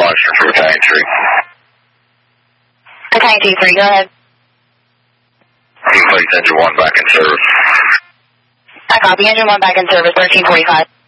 Western for Battalion 3. Battalion 2-3, go ahead. Please engine 1 back in service. I copy, engine 1 back in service, 1345.